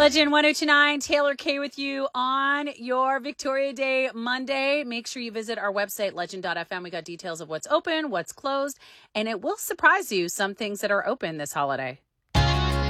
Legend 1029, Taylor K with you on your Victoria Day Monday. Make sure you visit our website, legend.fm. We got details of what's open, what's closed, and it will surprise you some things that are open this holiday.